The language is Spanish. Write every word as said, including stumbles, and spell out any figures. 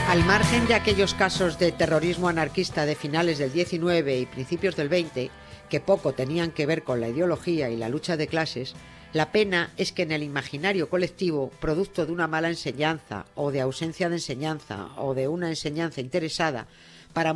Al margen de aquellos casos de terrorismo anarquista de finales del diecinueve y principios del veinte, que poco tenían que ver con la ideología y la lucha de clases, la pena es que en el imaginario colectivo, producto de una mala enseñanza o de ausencia de enseñanza o de una enseñanza interesada,